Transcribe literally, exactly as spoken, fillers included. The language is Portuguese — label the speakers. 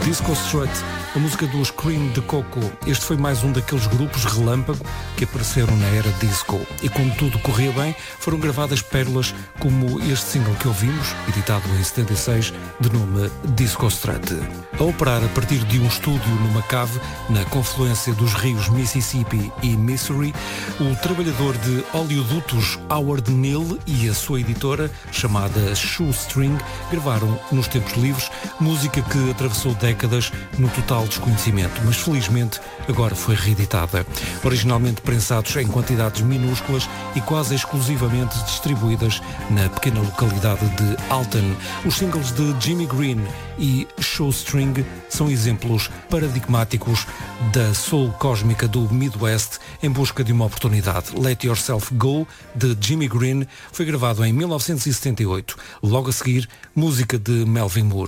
Speaker 1: Disco Strut, a música do Scream de Coco. Este foi mais um daqueles grupos relâmpago que apareceram na era disco. E como tudo corria bem, foram gravadas pérolas como este single que ouvimos, editado em setenta e seis, de nome Disco Strut. A operar a partir de um estúdio numa cave, na confluência dos rios Mississippi e Missouri, o trabalhador de oleodutos Howard Neal e a sua editora, chamada Shoestring, gravaram nos tempos livres música que atravessou décadas no total desconhecimento, mas felizmente agora foi reeditada. Originalmente prensados em quantidades minúsculas e quase exclusivamente distribuídas na pequena localidade de Alton, os singles de Jimmy Green e Shoestring são exemplos paradigmáticos da soul cósmica do Midwest em busca de uma oportunidade. Let Yourself Go, de Jimmy Green, foi gravado em mil novecentos e setenta e oito. Logo a seguir, música de Melvin Moore.